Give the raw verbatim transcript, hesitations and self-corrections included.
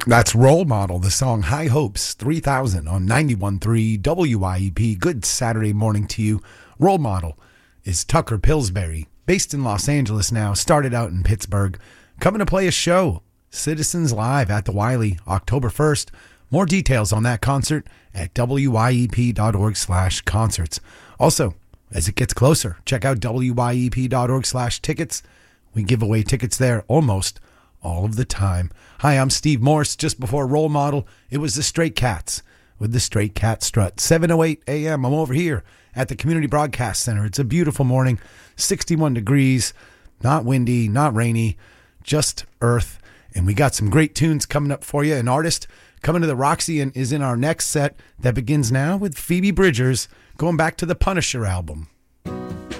That's Role Model, the song High Hopes three thousand on ninety-one point three W I E P. Good Saturday morning to you. Role Model is Tucker Pillsbury, based in Los Angeles now, started out in Pittsburgh, coming to play a show, Citizens Live at the Wiley, October first. More details on that concert at W I E P dot org slash concerts. Also, as it gets closer, check out W I E P dot org slash tickets. We give away tickets there almost all of the time. Hi, I'm Steve Morse. Just before Role Model, it was the Stray Cats with the Stray Cat Strut. seven oh eight a.m. I'm over here at the Community Broadcast Center. It's a beautiful morning, sixty-one degrees, not windy, not rainy, just earth. And we got some great tunes coming up for you. An artist coming to the Roxy and is in our next set that begins now with Phoebe Bridgers, going back to the Punisher album.